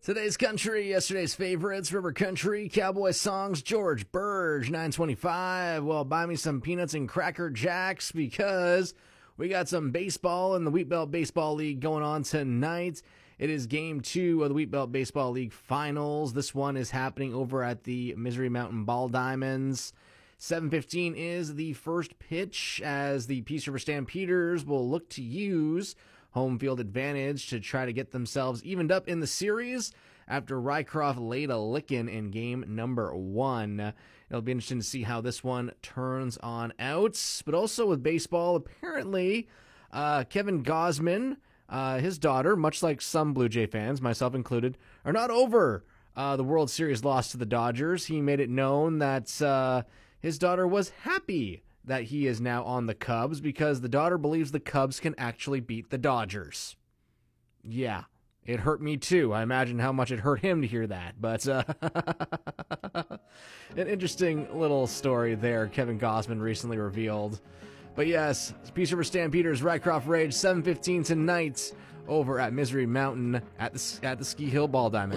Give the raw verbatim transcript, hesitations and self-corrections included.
Today's country, yesterday's favorites, River Country, Cowboy Songs, George Burge, nine twenty-five. Well, buy me some peanuts and Cracker Jacks because we got some baseball in the Wheat Belt Baseball League going on tonight. It is game two of the Wheat Belt Baseball League Finals. This one is happening over at the Misery Mountain Ball Diamonds. seven fifteen is the first pitch as the Peace River Stampeders will look to use home field advantage to try to get themselves evened up in the series after Rycroft laid a licking in game number one. It'll be interesting to see how this one turns on out. But also with baseball, apparently uh, Kevin Gausman, uh, his daughter, much like some Blue Jay fans, myself included, are not over uh, the World Series loss to the Dodgers. He made it known that uh, his daughter was happy that he is now on the Cubs because the daughter believes the Cubs can actually beat the Dodgers. Yeah, it hurt me too. I imagine how much it hurt him to hear that. But uh, an interesting little story there Kevin Gausman recently revealed. But yes, Peace River Stampeders, Rycroft Rage, seven fifteen tonight over at Misery Mountain at the, at the Ski Hill Ball Diamond.